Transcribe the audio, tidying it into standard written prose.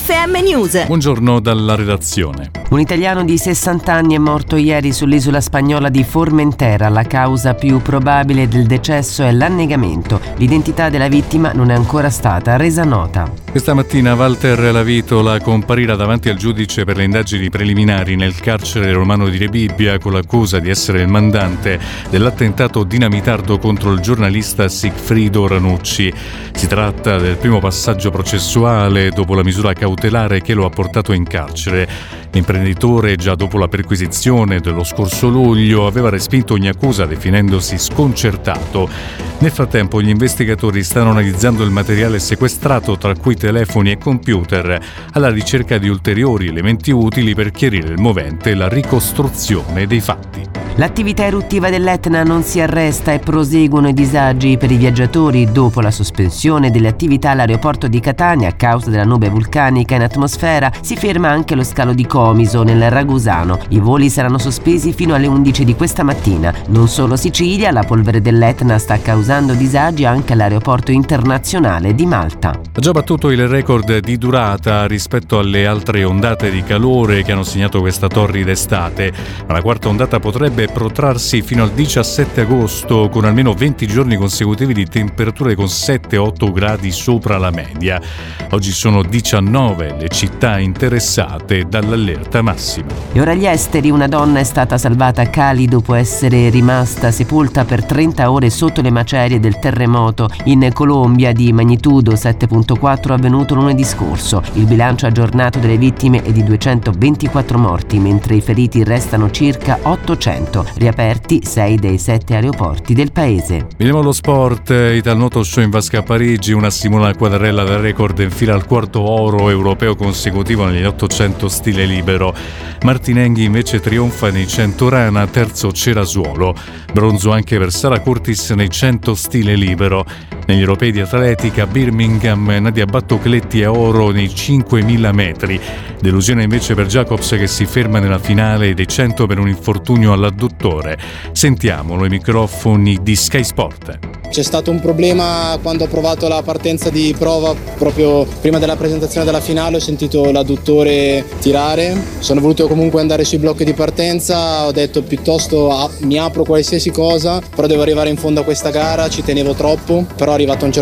FM News. Buongiorno dalla redazione. Un italiano di 60 anni è morto ieri sull'isola spagnola di Formentera. La causa più probabile del decesso è l'annegamento. L'identità della vittima non è ancora stata resa nota. Questa mattina Walter Lavitola comparirà davanti al giudice per le indagini preliminari nel carcere romano di Rebibbia con l'accusa di essere il mandante dell'attentato dinamitardo contro il giornalista Sigfrido Ranucci. Si tratta del primo passaggio processuale dopo la misura cautelare che lo ha portato in carcere. L'imprenditore, già dopo la perquisizione dello scorso luglio, aveva respinto ogni accusa definendosi sconcertato. Nel frattempo gli investigatori stanno analizzando il materiale sequestrato, tra cui telefoni e computer, alla ricerca di ulteriori elementi utili per chiarire il movente e la ricostruzione dei fatti. L'attività eruttiva dell'Etna non si arresta e proseguono i disagi per i viaggiatori dopo la sospensione delle attività all'aeroporto di Catania a causa della nube vulcanica in atmosfera. Si ferma anche lo scalo di Comiso nel Ragusano. I voli saranno sospesi fino alle 11 di questa mattina. Non solo Sicilia, la polvere dell'Etna sta causando disagi anche all'aeroporto internazionale di Malta. Ha già battuto il record di durata rispetto alle altre ondate di calore che hanno segnato questa torrida estate, ma la quarta ondata potrebbe protrarsi fino al 17 agosto con almeno 20 giorni consecutivi di temperature con 7-8 gradi sopra la media. Oggi sono 19 le città interessate dall'allerta massima. E ora gli esteri. Una donna è stata salvata a Cali dopo essere rimasta sepolta per 30 ore sotto le macerie del terremoto in Colombia di magnitudo 7.4 avvenuto lunedì scorso. Il bilancio aggiornato delle vittime è di 224 morti, mentre i feriti restano circa 800. Riaperti 6 dei 7 aeroporti del paese. Vediamo lo sport. Italnuoto show in vasca a Parigi. Una Simona Quadarella da record infila al quarto oro europeo consecutivo negli 800 stile libero. Martinenghi invece trionfa nei 100 rana, terzo Cerasuolo. Bronzo anche per Sara Curtis nei 100 stile libero. Negli europei di atletica Birmingham, Nadia Battocletti è oro nei 5.000 metri. Delusione invece per Jacobs che si ferma nella finale dei 100 per un infortunio all'adduttore. Sentiamolo ai microfoni di Sky Sport. C'è stato un problema quando ho provato la partenza di prova, proprio prima della presentazione della finale ho sentito l'adduttore tirare, sono voluto comunque andare sui blocchi di partenza, ho detto piuttosto mi apro qualsiasi cosa, però devo arrivare in fondo a questa gara, ci tenevo troppo, però è arrivato a un certo